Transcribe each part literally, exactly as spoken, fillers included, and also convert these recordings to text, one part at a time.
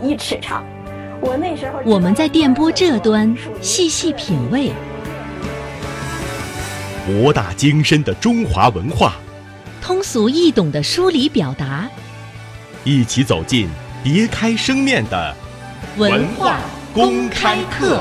一尺长。我那时候我们在电波这端细细品味博大精深的中华文化， 通俗易懂的梳理表达， 一起走进别开生面的文化公开课。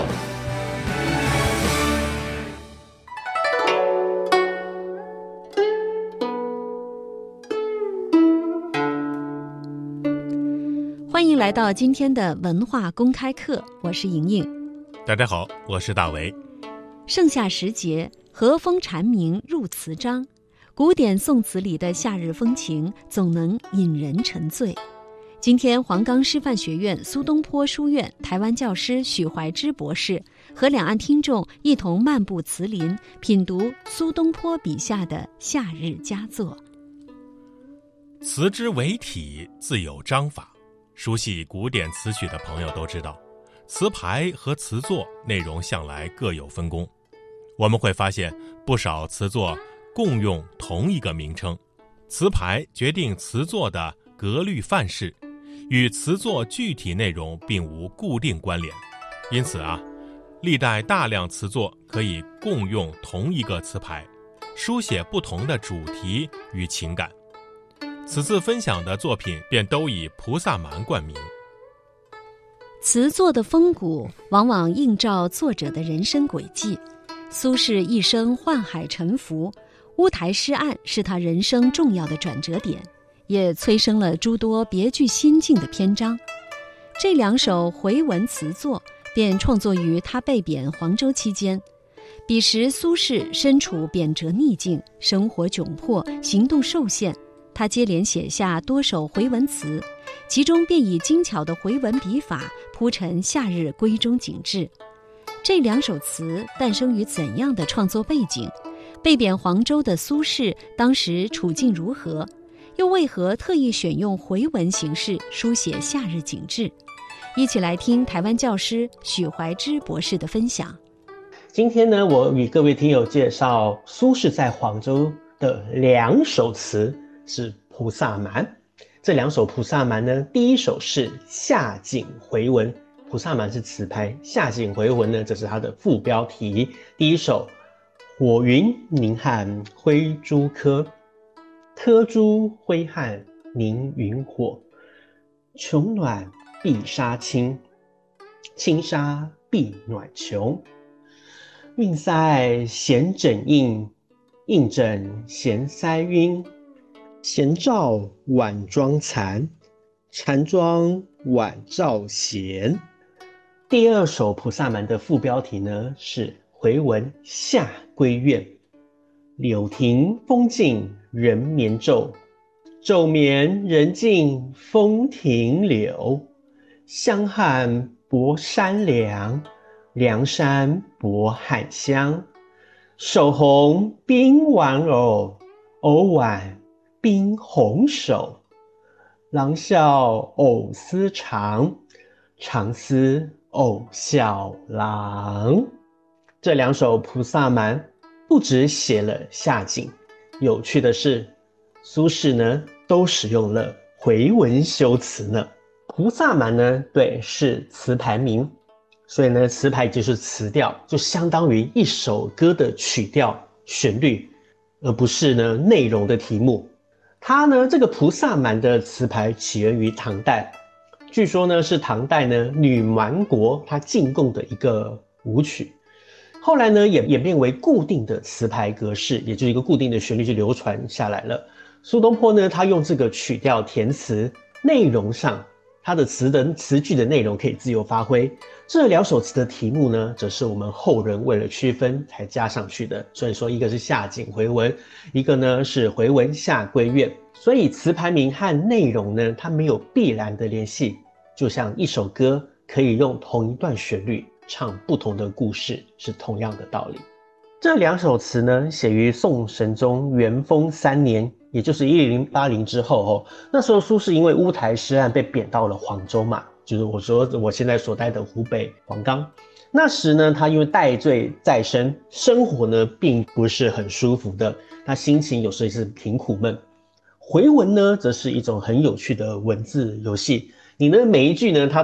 欢迎来到今天的文化公开课，我是莹莹。 大家好，我是大为。 盛夏时节，和风蝉鸣入词章，古典宋词里的夏日风情总能引人沉醉。今天黄冈师范学院苏东坡书院台湾教师许怀之博士和两岸听众一同漫步词林，品读苏东坡笔下的夏日佳作。 词之为体，自有章法。熟悉古典词曲的朋友都知道，词牌和词作内容向来各有分工。我们会发现不少词作共用同一个名称，词牌决定词作的格律范式，与词作具体内容并无固定关联。因此啊，历代大量词作可以共用同一个词牌，书写不同的主题与情感。此次分享的作品便都以菩萨蛮冠名。 词作的风骨往往映照作者的人生轨迹。苏轼一生宦海沉浮，乌台诗案是他人生重要的转折点，也催生了诸多别具心境的篇章。这两首回文词作便创作于他被贬黄州期间。彼时苏轼身处贬谪逆境，生活窘迫，行动受限，他接连写下多首回文词，其中便以精巧的回文笔法铺陈夏日闺中景致。这两首词诞生于怎样的创作背景？被贬黄州的苏轼当时处境如何？又为何特意选用回文形式书写夏日景致？一起来听台湾教师许怀之博士的分享。 今天呢，我与各位听友介绍苏轼在黄州的两首词，是菩萨蛮。这两首菩萨蛮呢，第一首是夏景回文，菩萨蛮是词牌，夏景回文呢，这是它的副标题。第一首，火云凝汉挥朱柯，柯朱挥汉凝云火，穷暖必杀青，青杀必暖穷。晕塞闲枕映，映枕闲塞晕。闲照晚妆残，残妆晚照闲。第二首菩萨蛮的副标题呢是回文夏闺怨。柳亭风静人眠昼，昼眠人静风停柳。香汉薄山凉，凉山薄汉香。手红冰玩偶，偶挽冰红手。郎笑偶思长，长思偶笑郎。这两首菩萨蛮不只写了夏景，有趣的是苏轼呢都使用了回文修辞呢。菩萨蛮呢，对，是词牌名，所以呢词牌就是词调，就相当于一首歌的曲调旋律，而不是呢内容的题目。它呢，这个菩萨蛮的词牌起源于唐代，据说呢是唐代呢女蛮国她进贡的一个舞曲，后来呢也演变为固定的词牌格式，也就是一个固定的旋律就流传下来了。苏东坡呢，他用这个曲调填词，内容上他的词的词句的内容可以自由发挥。这两首词的题目呢，则是我们后人为了区分才加上去的。所以说，一个是夏景回文，一个呢是回文夏闺怨。所以词牌名和内容呢，它没有必然的联系，就像一首歌可以用同一段旋律唱不同的故事，是同样的道理。这两首词呢，写于宋神宗元丰三年，也就是一零八零之后哦。那时候苏轼因为乌台诗案被贬到了黄州嘛，就是我说我现在所在的湖北黄冈。那时呢，他因为戴罪在身，生活呢并不是很舒服的，他心情有时候是挺苦闷。回文呢，则是一种很有趣的文字游戏。你呢每一句呢，它